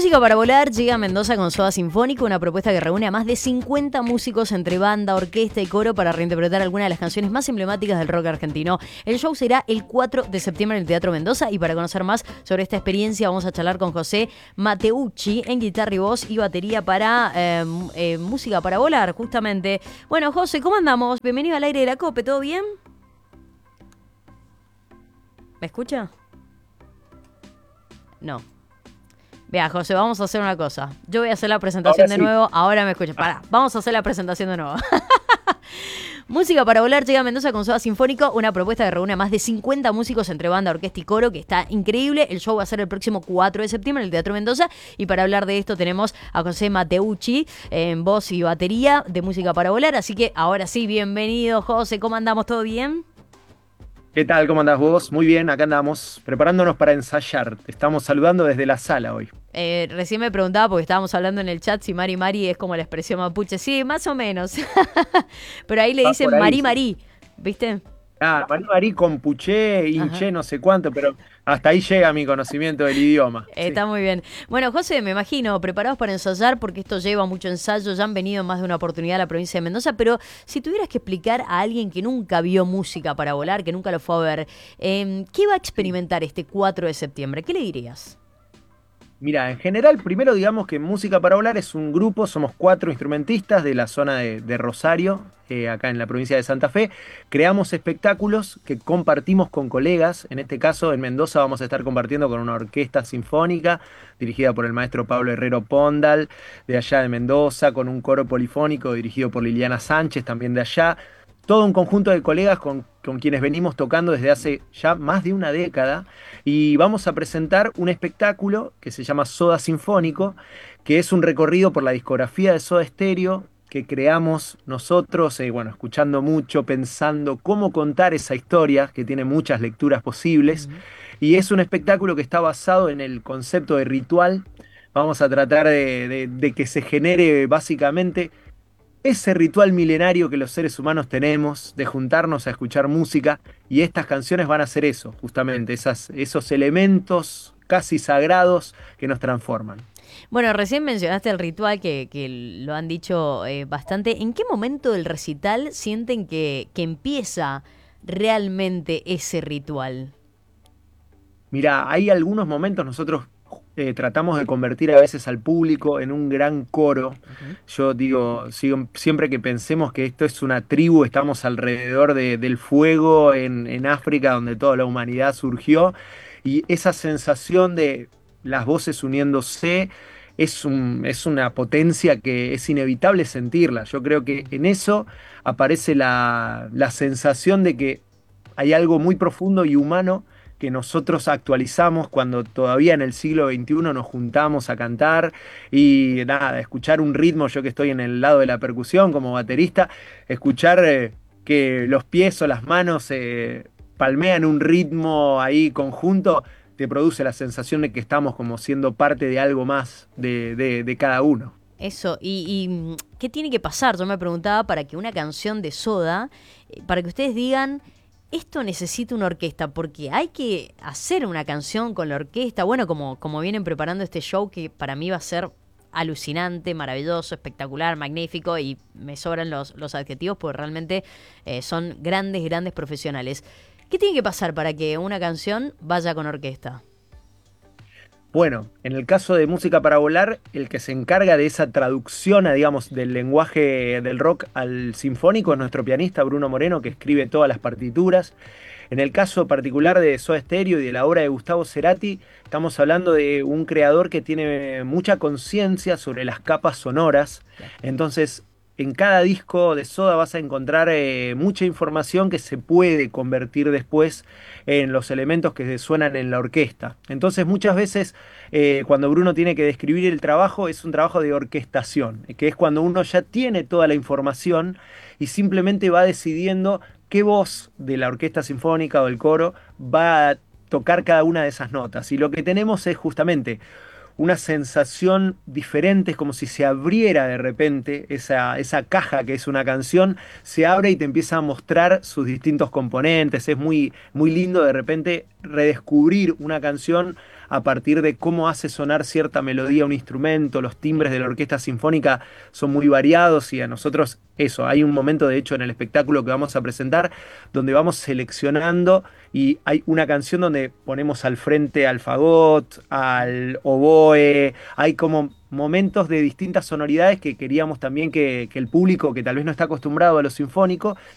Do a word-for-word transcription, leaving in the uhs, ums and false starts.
Música para volar llega a Mendoza con Soda Sinfónico, una propuesta que reúne a más de cincuenta músicos entre banda, orquesta y coro para reinterpretar algunas de las canciones más emblemáticas del rock argentino. El show será el cuatro de septiembre en el Teatro Mendoza y para conocer más sobre esta experiencia vamos a charlar con José Mateucci en guitarra y voz y batería para eh, eh, Música para volar, justamente. Bueno, José, ¿cómo andamos? Bienvenido al aire de la COPE, ¿todo bien? ¿Me escucha? No. Vea, José, vamos a hacer una cosa. Yo voy a hacer la presentación de nuevo. Ahora me escuchas. Pará, vamos a hacer la presentación de nuevo. Música para volar llega a Mendoza con Soda Sinfónico, una propuesta que reúne a más de cincuenta músicos entre banda, orquesta y coro, que está increíble. El show va a ser el próximo cuatro de septiembre en el Teatro Mendoza. Y para hablar de esto tenemos a José Mateucci en voz y batería de Música para volar. Así que ahora sí, bienvenido, José. ¿Cómo andamos? ¿Todo bien? ¿Qué tal? ¿Cómo andás vos? Muy bien, acá andamos preparándonos para ensayar. Te estamos saludando desde la sala hoy. Eh, recién me preguntaba, porque estábamos hablando en el chat, si Mari Mari es como la expresión mapuche. Sí, más o menos. Pero ahí le Va dicen por ahí, Mari sí. Mari, ¿viste? Ah, Marí Marí con puché, hinché, Ajá. no sé cuánto, pero hasta ahí llega mi conocimiento del idioma. Eh, Sí. Está muy bien. Bueno, José, me imagino, preparados para ensayar, porque esto lleva mucho ensayo, ya han venido en más de una oportunidad a la provincia de Mendoza, pero si tuvieras que explicar a alguien que nunca vio Música para volar, que nunca lo fue a ver, eh, ¿qué va a experimentar este cuatro de septiembre? ¿Qué le dirías? Mira, en general, primero digamos que Música para Volar es un grupo, somos cuatro instrumentistas de la zona de, de Rosario, eh, acá en la provincia de Santa Fe. Creamos espectáculos que compartimos con colegas. En este caso, en Mendoza vamos a estar compartiendo con una orquesta sinfónica dirigida por el maestro Pablo Herrero Pondal, de allá de Mendoza, con un coro polifónico dirigido por Liliana Sánchez, también de allá. Todo un conjunto de colegas con, con quienes venimos tocando desde hace ya más de una década y vamos a presentar un espectáculo que se llama Soda Sinfónico, que es un recorrido por la discografía de Soda Stereo que creamos nosotros, eh, bueno, escuchando mucho, pensando cómo contar esa historia, que tiene muchas lecturas posibles, Ujú. y es un espectáculo que está basado en el concepto de ritual. Vamos a tratar de, de- de que se genere básicamente ese ritual milenario que los seres humanos tenemos de juntarnos a escuchar música, y estas canciones van a ser eso, justamente, esas, esos elementos casi sagrados que nos transforman. Bueno, recién mencionaste el ritual que, que lo han dicho eh, bastante. ¿En qué momento del recital sienten que, que empieza realmente ese ritual? Mirá, hay algunos momentos nosotros eh, tratamos de convertir a veces al público en un gran coro. Ujú. Yo digo, sigo- siempre que pensemos que esto es una tribu, estamos alrededor de- del fuego en, en África, donde toda la humanidad surgió, y esa sensación de las voces uniéndose es un- es una potencia que es inevitable sentirla. Yo creo que en eso aparece la, la sensación de que hay algo muy profundo y humano que nosotros actualizamos cuando todavía en el siglo veintiuno nos juntamos a cantar y nada, escuchar un ritmo, yo que estoy en el lado de la percusión como baterista, escuchar eh, que los pies o las manos eh, palmean un ritmo ahí conjunto, te produce la sensación de que estamos como siendo parte de algo más de, de- de cada uno. Eso, y, y, mm, ¿qué tiene que pasar? Yo me preguntaba para que una canción de Soda, eh, para que ustedes digan, esto necesita una orquesta, porque hay que hacer una canción con la orquesta, bueno, como, como vienen preparando este show que para mí va a ser alucinante, maravilloso, espectacular, magnífico, y me sobran los, los adjetivos porque realmente eh, son grandes, grandes profesionales. ¿Qué tiene que pasar para que una canción vaya con orquesta? Bueno, en el caso de Música para Volar, el que se encarga de esa traducción, a, digamos, del lenguaje del rock al sinfónico es nuestro pianista Bruno Moreno, que escribe todas las partituras. En el caso particular de Soda Stereo y de la obra de Gustavo Cerati, estamos hablando de un creador que tiene mucha conciencia sobre las capas sonoras. Entonces, en cada disco de Soda vas a encontrar eh, mucha información que se puede convertir después en los elementos que suenan en la orquesta. Entonces, muchas veces eh, cuando Bruno tiene que describir el trabajo, es un trabajo de orquestación, que es cuando uno ya tiene toda la información y simplemente va decidiendo qué voz de la orquesta sinfónica o del coro va a tocar cada una de esas notas. Y lo que tenemos es justamente una sensación diferente, es como si se abriera de repente esa, esa caja que es una canción, se abre y te empieza a mostrar sus distintos componentes. Es muy, muy lindo de repente redescubrir una canción a partir de cómo hace sonar cierta melodía un instrumento. Los timbres de la orquesta sinfónica son muy variados y a nosotros eso, hay un momento de hecho en el espectáculo que vamos a presentar donde vamos seleccionando y hay una canción donde ponemos al frente al fagot, al oboe, hay como momentos de distintas sonoridades que queríamos también que, que el público que tal vez no está acostumbrado a lo sinfónico